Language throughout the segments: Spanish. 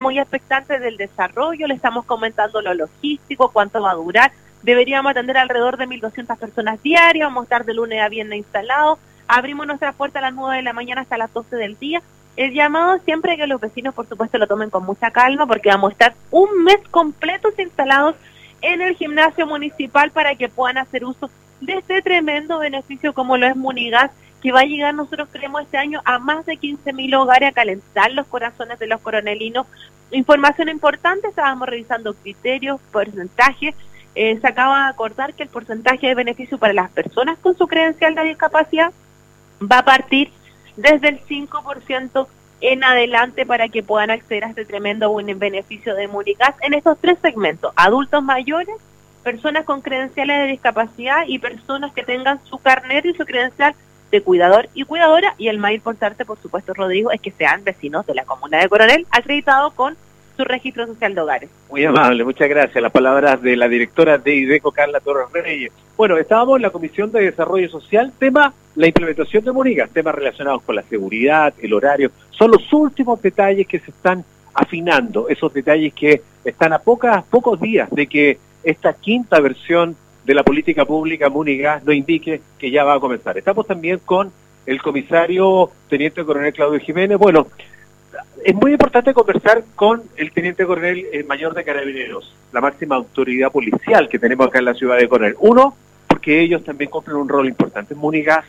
muy expectantes del desarrollo, le estamos comentando lo logístico, cuánto va a durar. Deberíamos atender alrededor de 1.200 personas diarias, vamos a estar de lunes a viernes instalados. Abrimos nuestras puertas a las 9 de la mañana hasta las 12 del día. El llamado siempre que los vecinos, por supuesto, lo tomen con mucha calma, porque vamos a estar un mes completos instalados en el gimnasio municipal para que puedan hacer uso de este tremendo beneficio como lo es Munigas, que va a llegar, nosotros creemos, este año a más de 15.000 hogares, a calentar los corazones de los coronelinos. Información importante, estábamos revisando criterios, porcentajes. Se acaba de acordar que el porcentaje de beneficio para las personas con su credencial de discapacidad va a partir desde el 5% en adelante para que puedan acceder a este tremendo beneficio de Munigas en estos tres segmentos: adultos mayores, personas con credenciales de discapacidad y personas que tengan su carnet y su credencial de cuidador y cuidadora. Y el más importante, por supuesto, Rodrigo, es que sean vecinos de la comuna de Coronel, acreditados con su registro social de hogares. Muy amable, muchas gracias. Las palabras de la directora de IDECO, Carla Torres Reyes. Bueno, estábamos en la Comisión de Desarrollo Social, tema la implementación de Munigas, temas relacionados con la seguridad, el horario. Son los últimos detalles que se están afinando, esos detalles que están a pocos días de que esta quinta versión de la política pública Munigas nos indique que ya va a comenzar. Estamos también con el comisario Teniente Coronel Claudio Jiménez. Bueno, es muy importante conversar con el Teniente Coronel Mayor de Carabineros, la máxima autoridad policial que tenemos acá en la ciudad de Coronel. Uno, porque ellos también cumplen un rol importante. En Munigas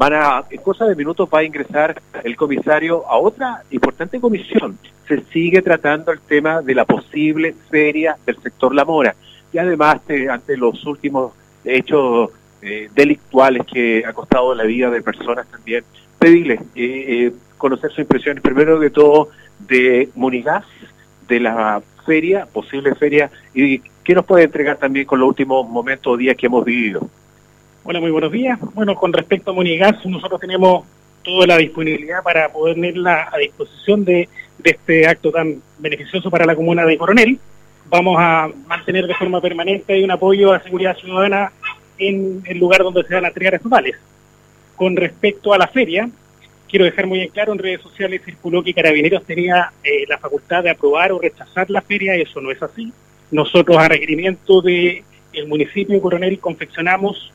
en cosa de minutos va a ingresar el comisario a otra importante comisión. Se sigue tratando el tema de la posible feria del sector La Mora. Y además, ante los últimos hechos delictuales que ha costado la vida de personas también, pedirles conocer sus impresiones, primero de todo, de Munigas, de la feria, posible feria, y qué nos puede entregar también con los últimos momentos o días que hemos vivido. Hola, muy buenos días. Bueno, con respecto a Munigas, nosotros tenemos toda la disponibilidad para ponerla a disposición de este acto tan beneficioso para la comuna de Coronel. Vamos a mantener de forma permanente un apoyo a seguridad ciudadana en el lugar donde se van a entregar estos vales. Con respecto a la feria, quiero dejar muy en claro, en redes sociales circuló que Carabineros tenía la facultad de aprobar o rechazar la feria. Eso no es así. Nosotros, a requerimiento del municipio de Coronel, confeccionamos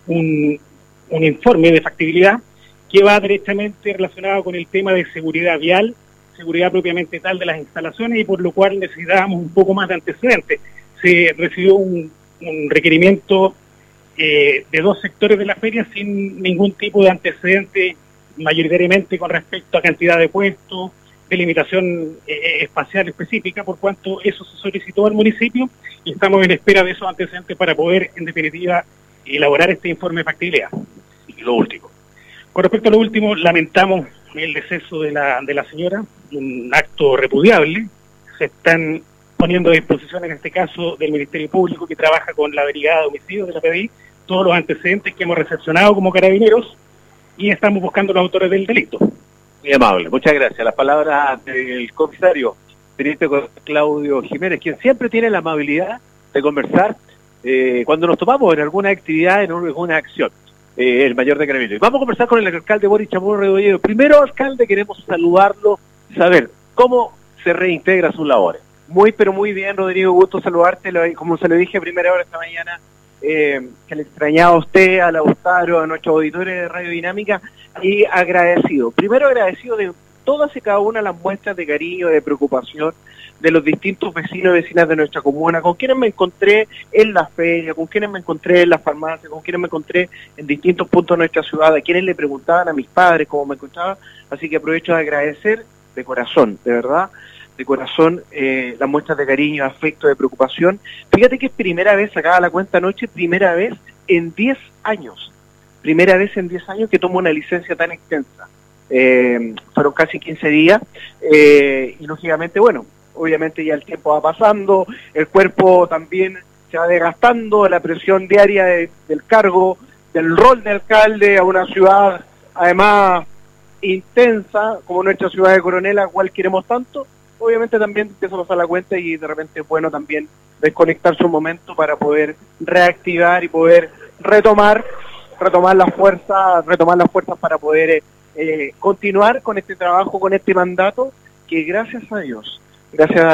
un informe de factibilidad que va directamente relacionado con el tema de seguridad vial, seguridad propiamente tal de las instalaciones, y por lo cual necesitábamos un poco más de antecedentes. Se recibió un requerimiento de dos sectores de la feria sin ningún tipo de antecedente, mayoritariamente con respecto a cantidad de puestos, delimitación espacial específica, por cuanto eso se solicitó al municipio y estamos en espera de esos antecedentes para poder, en definitiva, elaborar este informe de factibilidad. Y lo último. Con respecto a lo último, lamentamos el deceso de la señora, un acto repudiable. Se están poniendo a disposición, en este caso, del Ministerio Público, que trabaja con la Brigada de Homicidios de la PDI, todos los antecedentes que hemos recepcionado como Carabineros, y estamos buscando los autores del delito. Muy amable, muchas gracias. Las palabras del comisario Teniente Claudio Jiménez, quien siempre tiene la amabilidad de conversar cuando nos tomamos en alguna actividad, en alguna acción, el mayor de Carabineros. Vamos a conversar con el alcalde Boris Chamorro Rebolledo. Primero, alcalde, queremos saludarlo, saber cómo se reintegra sus labores. Muy, pero muy bien, Rodrigo, gusto saludarte, como se lo dije a primera hora esta mañana, que le extrañaba a usted, a Lautaro, a nuestros auditores de Radio Dinámica, y agradecido. Primero agradecido de todas y cada una de las muestras de cariño, de preocupación de los distintos vecinos y vecinas de nuestra comuna, con quienes me encontré en la feria, con quienes me encontré en la farmacia, con quienes me encontré en distintos puntos de nuestra ciudad, a quienes le preguntaban a mis padres cómo me encontraba. Así que aprovecho de agradecer de corazón, de verdad, de corazón, las muestras de cariño, de afecto, de preocupación. Fíjate que es primera vez, sacaba la cuenta anoche, primera vez en 10 años que tomo una licencia tan extensa. Fueron casi 15 días, y lógicamente, bueno, obviamente ya el tiempo va pasando, el cuerpo también se va desgastando, la presión diaria del cargo, del rol de alcalde a una ciudad, además, intensa, como nuestra ciudad de Coronel, a la cual queremos tanto. Obviamente también empieza a pasar la cuenta y de repente es bueno también desconectarse un momento para poder reactivar y poder retomar las fuerzas para poder continuar con este trabajo, con este mandato, que gracias a Dios, gracias